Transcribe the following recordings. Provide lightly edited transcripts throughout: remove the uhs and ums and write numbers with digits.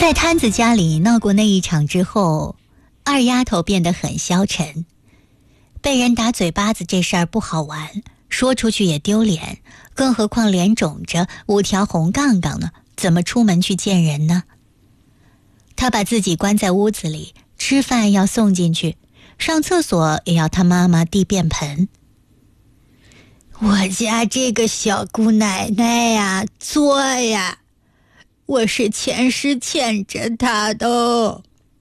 在摊子家里闹过那一场之后，二丫头变得很消沉。被人打嘴巴子这事儿不好玩，说出去也丢脸，更何况脸肿着5条红杠杠呢，怎么出门去见人呢？她把自己关在屋子里，吃饭要送进去，上厕所也要她妈妈递便盆。我家这个小姑奶奶呀，作呀，我是前世欠着她的。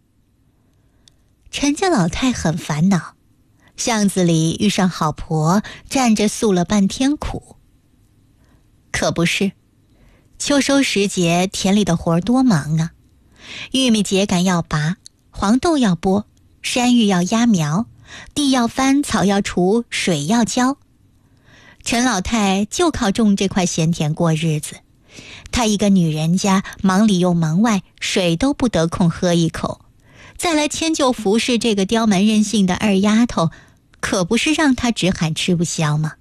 陈家老太很烦恼，巷子里遇上好婆，站着诉了半天苦。可不是，秋收时节，田里的活多忙啊！玉米秸秆要拔，黄豆要剥，山芋要压苗，地要翻，草要除，水要浇。陈老太就靠种这块闲田过日子。她一个女人家，忙里又忙外，水都不得空喝一口。再来迁就服侍这个刁蛮任性的二丫头，可不是让她只喊吃不消吗？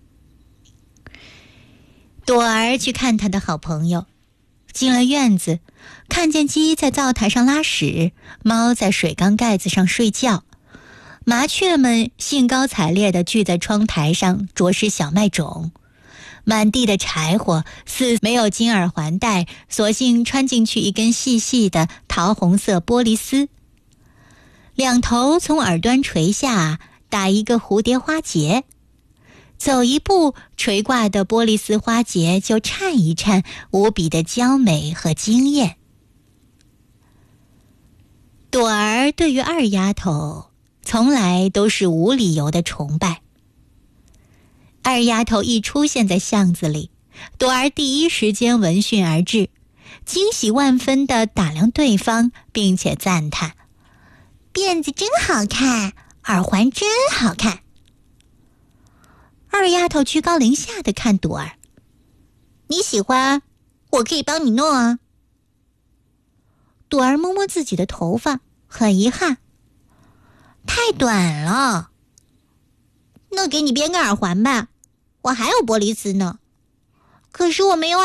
朵儿去看她的好朋友，进了院子，看见鸡在灶台上拉屎，猫在水缸盖子上睡觉，麻雀们兴高采烈地聚在窗台上啄食小麦种，满地的柴火似没有金耳环带，索性穿进去一根细细的桃红色玻璃丝，两头从耳端垂下，打一个蝴蝶花结，走一步，垂挂的玻璃丝花结就颤一颤，无比的娇美和惊艳。朵儿对于二丫头从来都是无理由的崇拜。二丫头一出现在巷子里，朵儿第一时间闻讯而至，惊喜万分地打量对方，并且赞叹：辫子真好看，耳环真好看。二丫头居高临下地看朵儿：你喜欢，我可以帮你弄啊。朵儿摸摸自己的头发，很遗憾：太短了。那给你编个耳环吧，我还有玻璃丝呢。可是我没有